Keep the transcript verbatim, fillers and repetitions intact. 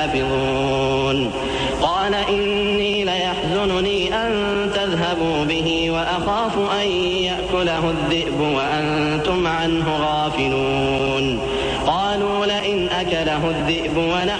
لحافظون قال إني ليحزنني أن تذهبوا به وأخاف أن يأكله الذئب وأنتم عنه غافلون قالوا لئن أكله الذئب ونحن